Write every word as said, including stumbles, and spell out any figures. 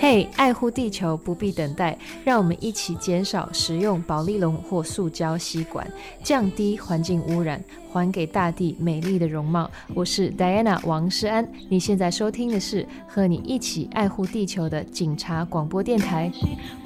嘿、爱护地球不必等待，让我们一起减少食用保丽龙或塑胶吸管，降低环境污染，还给大地美丽的容貌。我是 Diana 王诗安，你现在收听的是和你一起爱护地球的警察广播电台。